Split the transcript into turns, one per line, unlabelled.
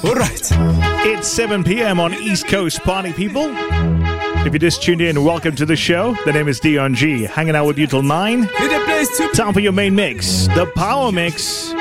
All right.
It's 7 p.m. on East Coast Party People. If you just tuned in, welcome to the show. The name is Dion G, hanging out with you till 9. Time for your main mix, the Power Mix.